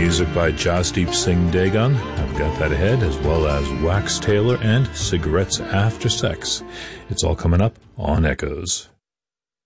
music by Jasdeep Singh Dagon. I've got that ahead, as well as Wax Taylor and Cigarettes After Sex. It's all coming up on Echoes.